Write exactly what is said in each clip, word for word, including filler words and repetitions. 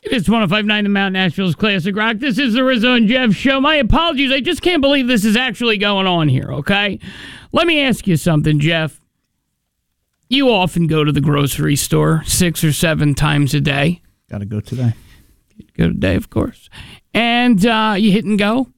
It's one oh five point nine The Mountain, Nashville's Classic Rock. This is the Rizzo and Jeff Show. My apologies. I just can't believe this is actually going on here, okay? Let me ask you something, Jeff. You often go to the grocery store six or seven times a day. Got to go today. Go today, of course. And uh, you hit and go?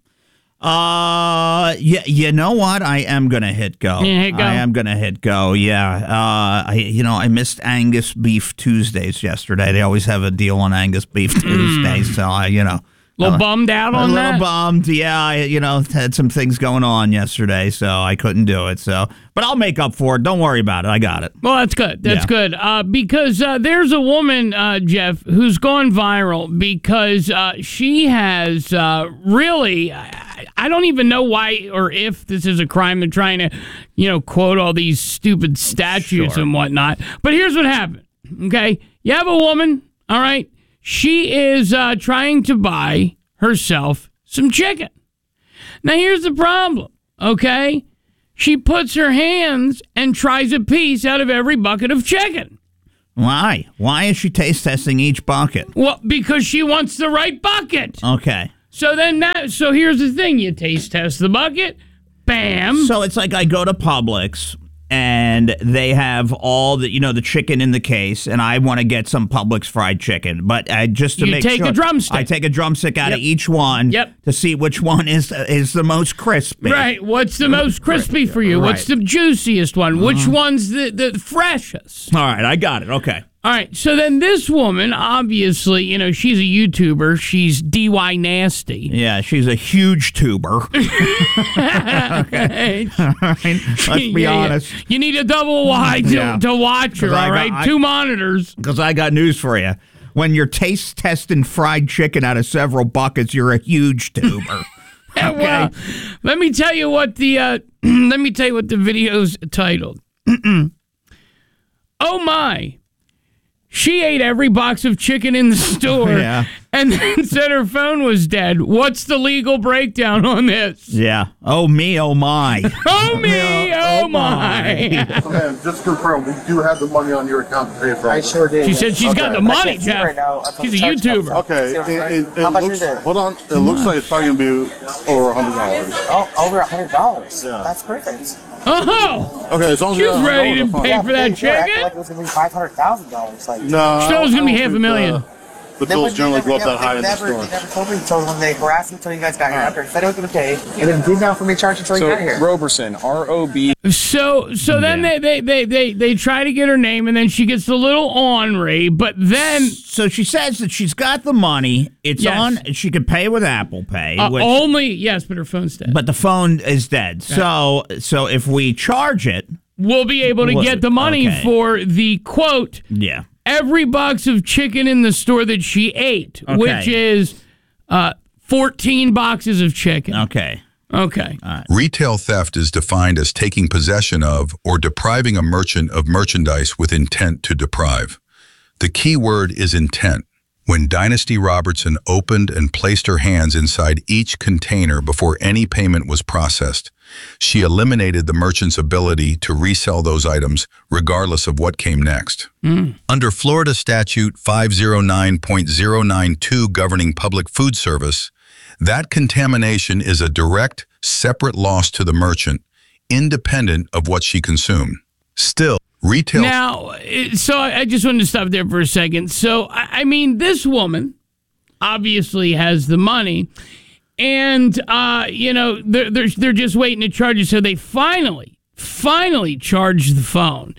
Uh, yeah, you know what? I am gonna hit go. Yeah, hit go. I am gonna hit go. Yeah. Uh, I, you know, I missed Angus Beef Tuesdays yesterday. They always have a deal on Angus Beef Tuesdays, so I, you know, A little uh, bummed out on a that? A little bummed. Yeah, I, you know, had some things going on yesterday, so I couldn't do it. So, but I'll make up for it. Don't worry about it. I got it. Well, that's good. That's yeah. good. Uh, because uh, there's a woman, uh, Jeff, who's gone viral because uh, she has uh, really. I, I don't even know why or if this is a crime. They're trying to, you know, quote all these stupid statutes Sure. and whatnot. But here's what happened. Okay, you have a woman. All right, she is uh, trying to buy herself some chicken. Now, here's the problem. Okay, she puts her hands and tries a piece out of every bucket of chicken. Why? Why is she taste testing each bucket? Well, because she wants the right bucket. Okay. So then that. So here's the thing: you taste test the bucket, bam. So it's like I go to Publix and they have all the, you know, the chicken in the case, and I want to get some Publix fried chicken, but I just to you make take sure, a drumstick. I take a drumstick out Yep. of each one. Yep. To see which one is is the most crispy. Right. What's the most crispy for you? Right. What's the juiciest one? Which one's the the freshest? All right, I got it. Okay. All right, so then this woman, obviously, you know, she's a YouTuber. She's D Y Nasty. Yeah, she's a huge tuber. Okay. All right, let's be Yeah, yeah. honest. You need a double wide to, Yeah. to watch her, 'Cause I all got- right? I- Two monitors. Because I got news for you. When you're taste testing fried chicken out of several buckets, you're a huge tuber. Yeah, well, let me tell you what the uh, let me tell you what the video's titled. Oh my. She ate every box of chicken in the store Yeah. and then said her phone was dead. What's the legal breakdown on this? Yeah. Oh me, oh my. Oh me, oh, oh my. Okay, just to confirm, we do have the money on your account to pay for all I this. sure did. She said she's got Okay. the money, I can't see Jeff. right now. That's She's a what the charge YouTuber. comes Okay, from. See it, what I'm it, saying? it How much looks, is it? hold on, it looks like it's probably going to be over a hundred dollars. Oh, over a hundred dollars. Yeah. That's perfect. Oh, Okay, as long as She you was got ready to $100, fine. pay Yeah, for that they were acting chicken? like it was gonna be five hundred thousand dollars. Like No, I She thought it was don't- gonna be I half don't a think million. The, the They bills wouldn't- generally they go up never- that high in they the never, store. They never told me until when they harassed me until you guys got here. After said I was gonna pay, and then did not for me charge until you So got here. Roberson, R O B. so so then Yeah. they, they, they, they, they try to get her name, and then she gets a little ornery, but then So she says that she's got the money. It's Yes. on. She could pay with Apple Pay, uh, which, only, yes, but her phone's dead. but the phone is dead. So so if we charge it, We'll be able to Well, get the money okay. for the, quote, yeah. every box of chicken in the store that she ate, Okay. which is uh, fourteen boxes of chicken. Okay. Okay. Retail theft is defined as taking possession of or depriving a merchant of merchandise with intent to deprive. The key word is intent. When Dynasty Robertson opened and placed her hands inside each container before any payment was processed, she eliminated the merchant's ability to resell those items regardless of what came next. Under Florida Statute five oh nine point oh nine two governing public food service, that contamination is a direct, separate loss to the merchant, independent of what she consumed. Still, retail... Now, it- so I I just wanted to stop there for a second. So, I I mean, this woman obviously has the money, and, uh, you know, they're, they're, they're just waiting to charge it. So they finally, finally charged the phone.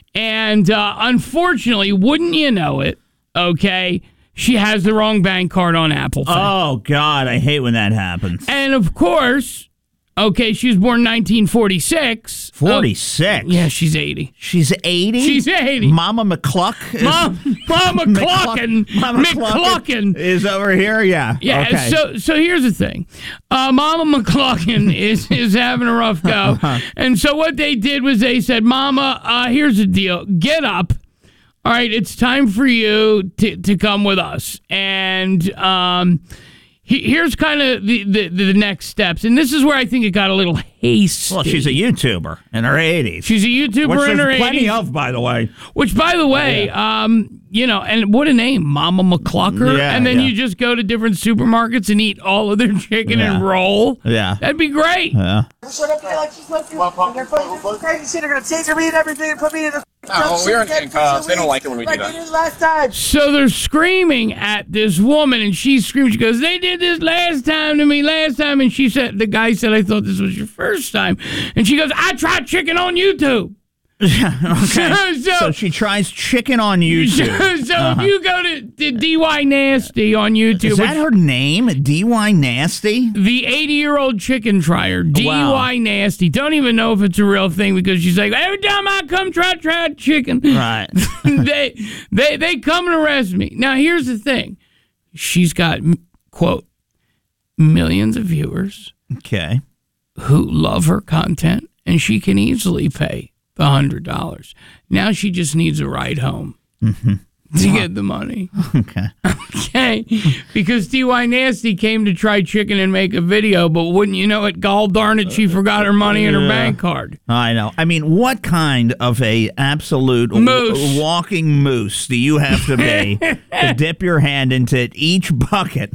And uh, unfortunately, wouldn't you know it, okay, she has the wrong bank card on Apple Pay. Oh God, I hate when that happens. And, of course, okay, she was born nineteen forty-six. Forty-six. Oh, yeah, she's eighty. She's eighty. She's eighty. Mama McCluck. Is, Mom, Mama Cluckin, Mama McCluckin. is over here. Yeah. Yeah. Okay. So, so here's the thing, uh, Mama McCluckin is is having a rough go, and so what they did was they said, Mama, uh, here's the deal. Get up. All right, it's time for you to to come with us, and um, he, here's kind of the, the, the next steps. And this is where I think it got a little hasty. Well, she's a YouTuber in her eighties. She's a YouTuber Which in her there's plenty eighties. of, by the way. Which, by the way, um, you know, and what a name, Mama McClucker. Yeah, and then yeah. you just go to different supermarkets and eat all of their chicken Yeah. and roll. Yeah. That'd be great. Yeah. Shut up, like she's left you. They're fucking crazy shit. They're gonna taser me and everything and put me in the. Oh, we aren't getting cuffs. They don't like it when we do like that. they did last time. So they're screaming at this woman, and she's screaming. She goes, "They did this last time to me, last time." And she said, "The guy said, I thought this was your first time." And she goes, "I tried chicken on YouTube." Okay. So- So she tries chicken on YouTube. so if you go to, to D Y Nasty on YouTube, Is that which- her name? D Y Nasty? the eighty-year-old chicken tryer, D Y Wow. Nasty. Don't even know if it's a real thing because she's like, every time I come try try chicken, Right. they they they come and arrest me. Now here's the thing, she's got quote millions of viewers Okay. who love her content, and she can easily pay the hundred dollars. Now she just needs a ride home Mm-hmm. to get the money. Okay. Okay, because D Y Nasty came to try chicken and make a video, but wouldn't you know it, gall darn it, she forgot her money in her Yeah. bank card. I know. I mean, what kind of a absolute w- Moose. walking moose do you have to be to dip your hand into each bucket,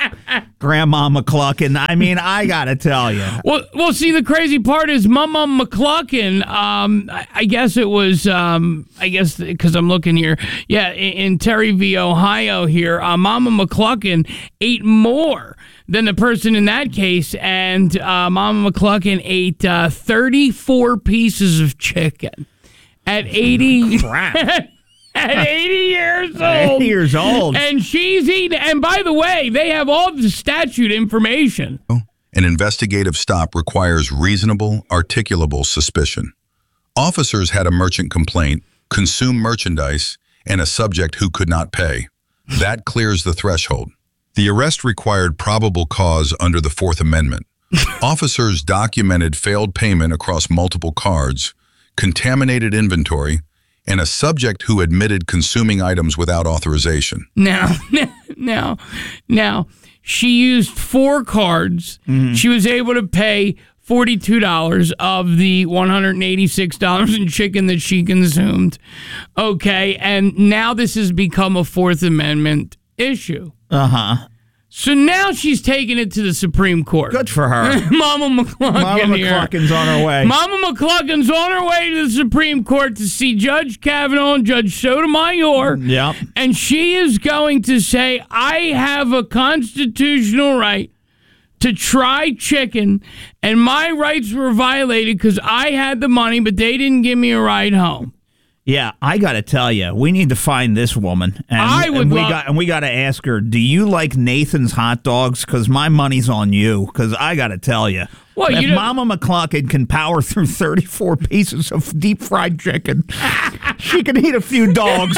Grandma McCluckin? I mean, I gotta tell you. Well, well, see, the crazy part is Mama McCluckin, um, I, I guess it was, um, I guess, because I'm looking here, yeah, in, in Terryville, Ohio here, uh, Mama McCluckin ate more than the person in that case, and uh, Mama McCluckin ate uh, thirty-four pieces of chicken at eighty. Crap. At eighty years old. eighty years old. And she's eating. And by the way, they have all the statute information. An investigative stop requires reasonable, articulable suspicion. Officers had a merchant complaint, consume merchandise, and a subject who could not pay. That clears the threshold. The arrest required probable cause under the Fourth Amendment. Officers documented failed payment across multiple cards, contaminated inventory, and a subject who admitted consuming items without authorization. Now, now, now, she used four cards. Mm-hmm. She was able to pay forty-two dollars of the one hundred eighty-six dollars in chicken that she consumed. Okay, and now this has become a Fourth Amendment issue. Uh-huh. So now she's taking it to the Supreme Court. Good for her. Mama McCluckin Mama here. McCluckin's on her way. Mama McCluckin's on her way to the Supreme Court to see Judge Kavanaugh and Judge Sotomayor. Yep. And she is going to say, I have a constitutional right to try chicken, and my rights were violated because I had the money, but they didn't give me a ride home. Yeah, I got to tell you, we need to find this woman, and, I would and we lo- got and we got to ask her, do you like Nathan's hot dogs? Because my money's on you. Because I got to tell you, Well, if you don't- Mama McCluckin can power through thirty-four pieces of deep fried chicken, she can eat a few dogs.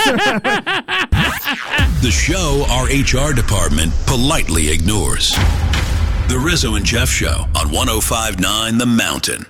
The show our H R department politely ignores. The Rizzo and Jeff Show on one oh five point nine The Mountain.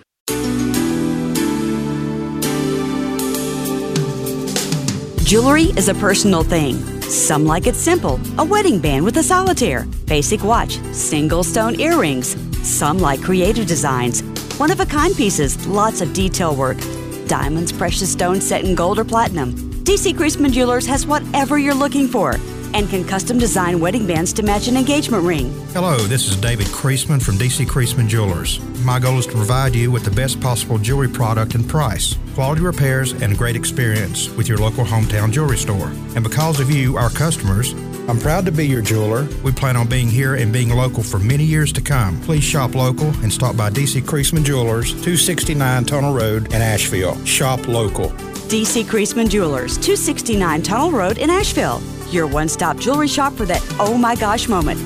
Jewelry is a personal thing. Some like it simple, a wedding band with a solitaire, basic watch, single stone earrings. Some like creative designs, one-of-a-kind pieces, lots of detail work. Diamonds, precious stones set in gold or platinum. D C Creasman Jewelers has whatever you're looking for and can custom design wedding bands to match an engagement ring. Hello, this is David Creasman from D C Creasman Jewelers. My goal is to provide you with the best possible jewelry product and price, quality repairs, and great experience with your local hometown jewelry store. And because of you, our customers, I'm proud to be your jeweler. We plan on being here and being local for many years to come. Please shop local and stop by D C Creasman Jewelers, two sixty-nine Tunnel Road in Asheville. Shop local. D C Creasman Jewelers, two sixty-nine Tunnel Road in Asheville. Your one-stop jewelry shop for that oh my gosh moment.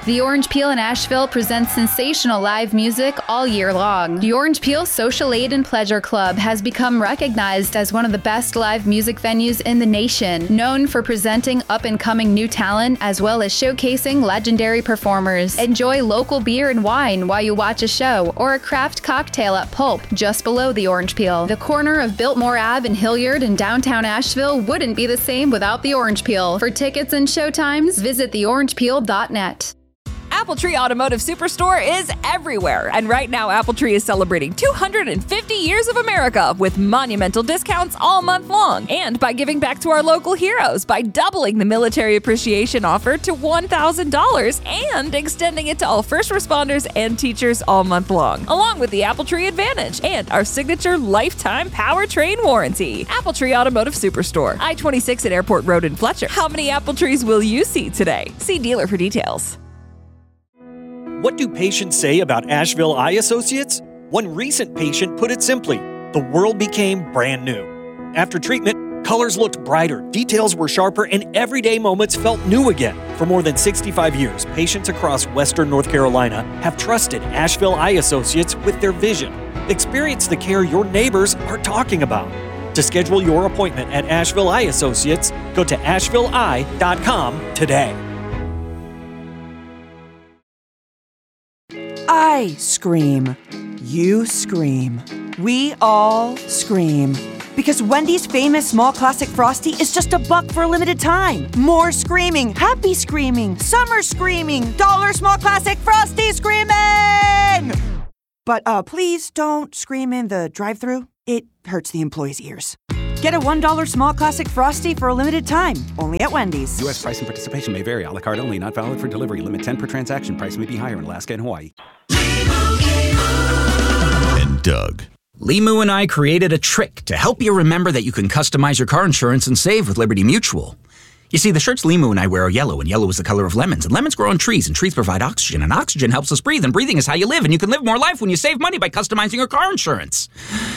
The Orange Peel in Asheville presents sensational live music all year long. The Orange Peel Social Aid and Pleasure Club has become recognized as one of the best live music venues in the nation, known for presenting up-and-coming new talent as well as showcasing legendary performers. Enjoy local beer and wine while you watch a show, or a craft cocktail at Pulp, just below the Orange Peel. The corner of Biltmore Avenue in Hilliard in downtown Asheville wouldn't be the same without the Orange Peel. For tickets and showtimes, visit the orange peel dot net. Apple Tree Automotive Superstore is everywhere, and right now Apple Tree is celebrating two hundred fifty years of America with monumental discounts all month long, and by giving back to our local heroes by doubling the military appreciation offer to one thousand dollars and extending it to all first responders and teachers all month long, along with the Apple Tree Advantage and our signature lifetime powertrain warranty. Apple Tree Automotive Superstore, I twenty-six at Airport Road in Fletcher. How many Apple trees will you see today? See dealer for details. What do patients say about Asheville Eye Associates? One recent patient put it simply, the world became brand new. After treatment, colors looked brighter, details were sharper, and everyday moments felt new again. For more than sixty-five years, patients across Western North Carolina have trusted Asheville Eye Associates with their vision. Experience the care your neighbors are talking about. To schedule your appointment at Asheville Eye Associates, go to asheville eye dot com today. I scream. You scream. We all scream. Because Wendy's famous small classic Frosty is just a buck for a limited time. More screaming, happy screaming, summer screaming, dollar small classic Frosty screaming! But uh, please don't scream in the drive-thru. It hurts the employees' ears. Get a one dollar small classic Frosty for a limited time, only at Wendy's. U S price and participation may vary. A la carte only, not valid for delivery. Limit ten per transaction. Price may be higher in Alaska and Hawaii. And Doug. Limu and I created a trick to help you remember that you can customize your car insurance and save with Liberty Mutual. You see, the shirts Limu and I wear are yellow, and yellow is the color of lemons. And lemons grow on trees, and trees provide oxygen, and oxygen helps us breathe, and breathing is how you live, and you can live more life when you save money by customizing your car insurance.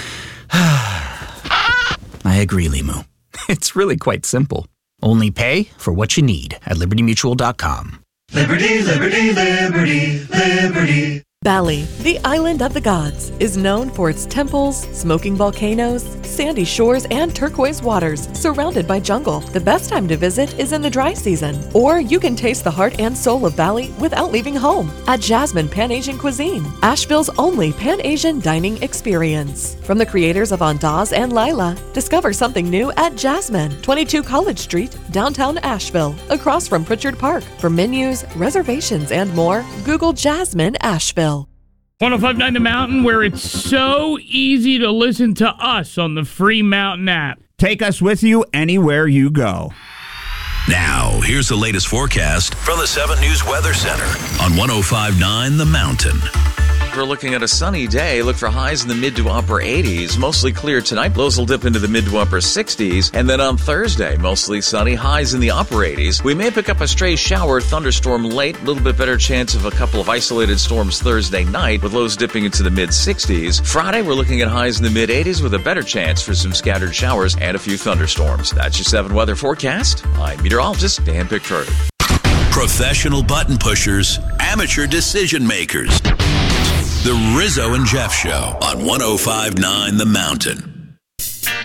I agree, Limu. It's really quite simple. Only pay for what you need at liberty mutual dot com. Liberty, liberty, liberty, liberty. Bali, the island of the gods, is known for its temples, smoking volcanoes, sandy shores, and turquoise waters, surrounded by jungle. The best time to visit is in the dry season, or you can taste the heart and soul of Bali without leaving home at Jasmine Pan-Asian Cuisine, Asheville's only Pan-Asian dining experience. From the creators of Andaz and Lila, discover something new at Jasmine, twenty-two College Street, downtown Asheville, across from Pritchard Park. For menus, reservations, and more, Google Jasmine Asheville. one oh five point nine The Mountain, where it's so easy to listen to us on the free Mountain app. Take us with you anywhere you go. Now, here's the latest forecast from the seven News Weather Center on one oh five point nine The Mountain. We're looking at a sunny day. Look for highs in the mid to upper eighties. Mostly clear tonight. Lows will dip into the mid to upper sixties. And then on Thursday, mostly sunny. Highs in the upper eighties. We may pick up a stray shower, thunderstorm late. A little bit better chance of a couple of isolated storms Thursday night, with lows dipping into the mid sixties. Friday, we're looking at highs in the mid eighties with a better chance for some scattered showers and a few thunderstorms. That's your seven weather forecast. I'm meteorologist Dan Pickford. Professional button pushers, amateur decision makers. The Rizzo and Jeff Show on one oh five point nine The Mountain.